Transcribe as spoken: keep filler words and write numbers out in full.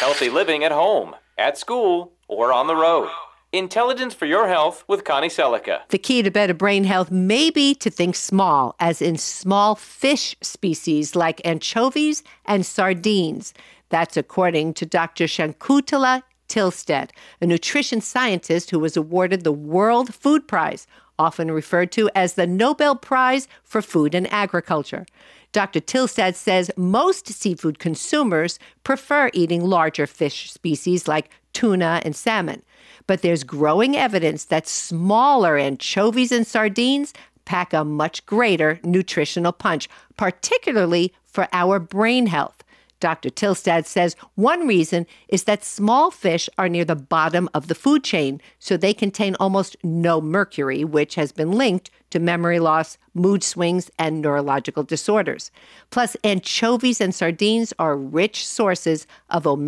healthy living at home, at school, or on the road. Intelligence for Your Health with Connie Selica. The key to better brain health may be to think small, as in small fish species like anchovies and sardines. That's according to Doctor Shakuntala Tillstead, a nutrition scientist who was awarded the World Food Prize, often referred to as the Nobel Prize for Food and Agriculture. Doctor Tillstead says most seafood consumers prefer eating larger fish species like tuna and salmon. But there's growing evidence that smaller anchovies and sardines pack a much greater nutritional punch, particularly for our brain health. Doctor Tillstead says one reason is that small fish are near the bottom of the food chain, so they contain almost no mercury, which has been linked to memory loss, mood swings, and neurological disorders. Plus, anchovies and sardines are rich sources of omega